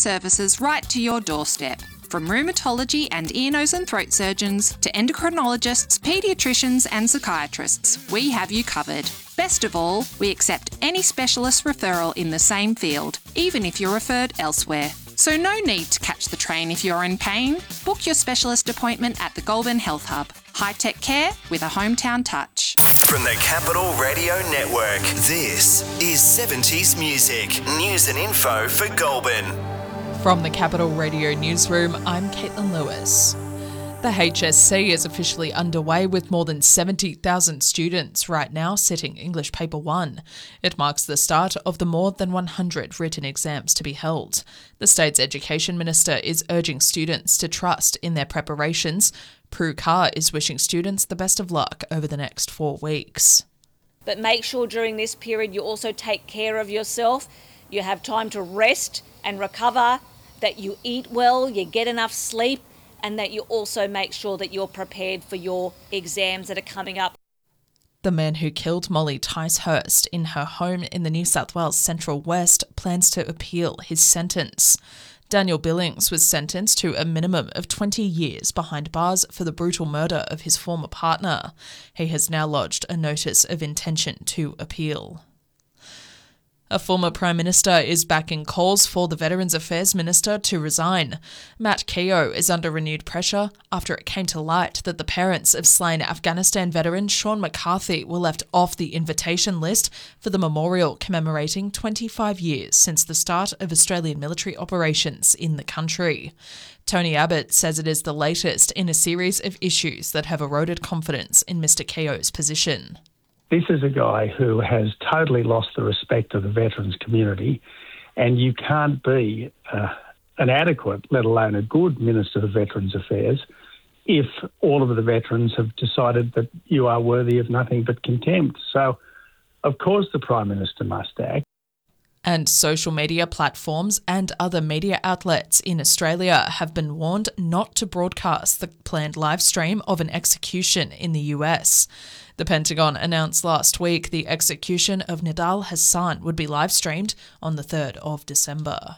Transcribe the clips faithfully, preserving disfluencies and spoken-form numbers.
services right to your doorstep. From rheumatology and ear, nose and throat surgeons to endocrinologists, paediatricians and psychiatrists, we have you covered. Best of all, we accept any specialist referral in the same field, even if you're referred elsewhere. So no need to catch the train if you're in pain. Book your specialist appointment at the Goulburn Health Hub. High-tech care with a hometown touch. From the Capital Radio Network, this is seventies Music, news and info for Goulburn. From the Capital Radio Newsroom, I'm Caitlin Lewis. The H S C is officially underway with more than seventy thousand students right now sitting English Paper one. It marks the start of the more than one hundred written exams to be held. The state's Education Minister is urging students to trust in their preparations. Prue Carr is wishing students the best of luck over the next four weeks. But make sure during this period you also take care of yourself. You have time to rest and recover, that you eat well, you get enough sleep, and that you also make sure that you're prepared for your exams that are coming up. The man who killed Molly Ticehurst in her home in the New South Wales Central West plans to appeal his sentence. Daniel Billings was sentenced to a minimum of twenty years behind bars for the brutal murder of his former partner. He has now lodged a notice of intention to appeal. A former Prime Minister is backing calls for the Veterans Affairs Minister to resign. Matt Keogh is under renewed pressure after it came to light that the parents of slain Afghanistan veteran Sean McCarthy were left off the invitation list for the memorial commemorating twenty-five years since the start of Australian military operations in the country. Tony Abbott says it is the latest in a series of issues that have eroded confidence in Mister Keogh's position. This is a guy who has totally lost the respect of the veterans community, and you can't be uh, an adequate, let alone a good Minister of Veterans Affairs, if all of the veterans have decided that you are worthy of nothing but contempt. So, of course, the Prime Minister must act. And social media platforms and other media outlets in Australia have been warned not to broadcast the planned live stream of an execution in the U S. The Pentagon announced last week the execution of Nidal Hasan would be live streamed on the third of December.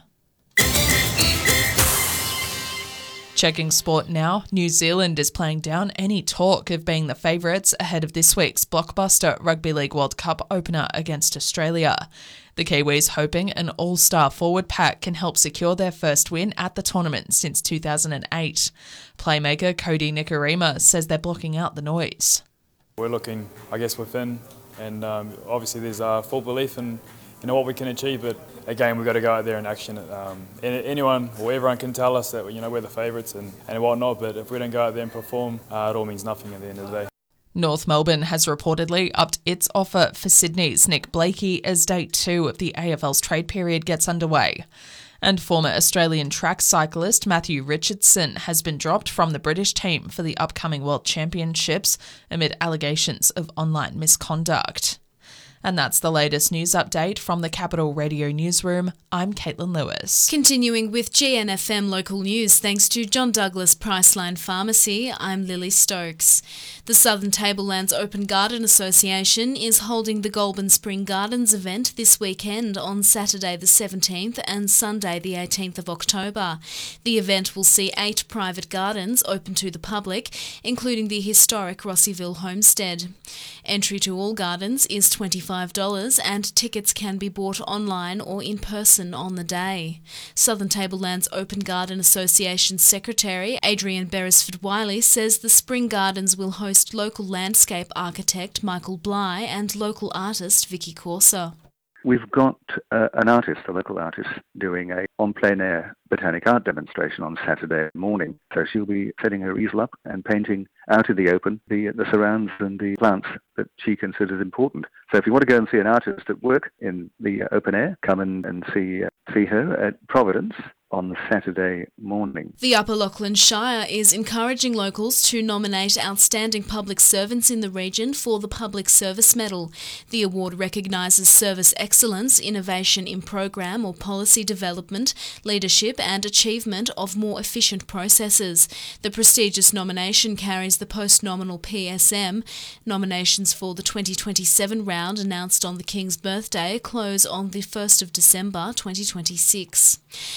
Checking sport now, New Zealand is playing down any talk of being the favourites ahead of this week's blockbuster Rugby League World Cup opener against Australia. The Kiwis hoping an all-star forward pack can help secure their first win at the tournament since two thousand eight. Playmaker Cody Nikorima says they're blocking out the noise. We're looking, I guess, within, and um, obviously there's uh, full belief in you know what we can achieve, but again we've got to go out there and action it. Um, anyone or everyone can tell us that you know we're the favourites and, and whatnot, but if we don't go out there and perform, uh, it all means nothing at the end of the day. North Melbourne has reportedly upped its offer for Sydney's Nick Blakey as day two of the A F L's trade period gets underway. And former Australian track cyclist Matthew Richardson has been dropped from the British team for the upcoming World Championships amid allegations of online misconduct. And that's the latest news update from the Capital Radio Newsroom. I'm Caitlin Lewis. Continuing with G N F M local news, thanks to John Douglas Priceline Pharmacy, I'm Lily Stokes. The Southern Tablelands Open Garden Association is holding the Goulburn Spring Gardens event this weekend on Saturday the seventeenth and Sunday the eighteenth of October. The event will see eight private gardens open to the public, including the historic Rossieville Homestead. Entry to all gardens is twenty-five dollars and tickets can be bought online or in person on the day. Southern Tablelands Open Garden Association Secretary Adrian Beresford-Wiley says the Spring Gardens will host local landscape architect Michael Bly and local artist Vicky Corsa. We've got uh, an artist, a local artist, doing a en plein air botanic art demonstration on Saturday morning. So she'll be setting her easel up and painting out in the open the the surrounds and the plants that she considers important. So if you want to go and see an artist at work in the open air, come and, and see uh, see her at Providence on Saturday morning. The Upper Lachlan Shire is encouraging locals to nominate outstanding public servants in the region for the Public Service Medal. The award recognises service excellence, innovation in program or policy development, leadership and achievement of more efficient processes. The prestigious nomination carries the post-nominal P S M. Nominations for the twenty twenty-seven round, announced on the King's birthday, close on the first of December twenty twenty-six. The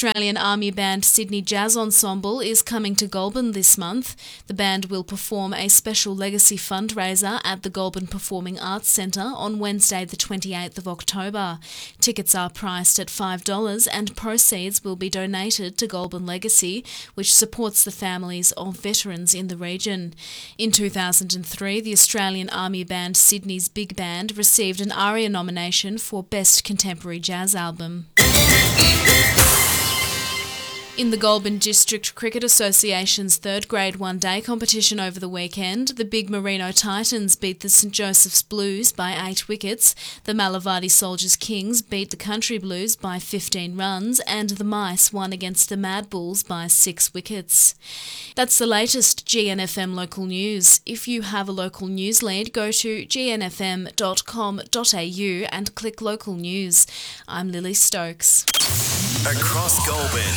Australian Army band Sydney Jazz Ensemble is coming to Goulburn this month. The band will perform a special legacy fundraiser at the Goulburn Performing Arts Centre on Wednesday the twenty-eighth of October. Tickets are priced at five dollars and proceeds will be donated to Goulburn Legacy, which supports the families of veterans in the region. In two thousand three, the Australian Army band Sydney's Big Band received an ARIA nomination for Best Contemporary Jazz Album. In the Goulburn District Cricket Association's third grade one-day competition over the weekend, the Big Merino Titans beat the St Joseph's Blues by eight wickets, the Malavadi Soldiers Kings beat the Country Blues by fifteen runs, and the Mice won against the Mad Bulls by six wickets. That's the latest G N F M local news. If you have a local news lead, go to g n f m dot com dot a u and click local news. I'm Lily Stokes. Across Goulburn,